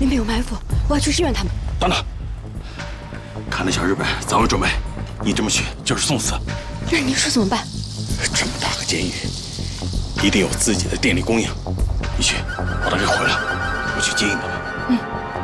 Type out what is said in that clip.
那边有埋伏，我要去支援他们。 等等，看那小日本早有准备，你这么去就是送死。 那您说怎么办？ 这么大个监狱，一定有自己的电力供应。你去，把他给毁了，我去接应他们。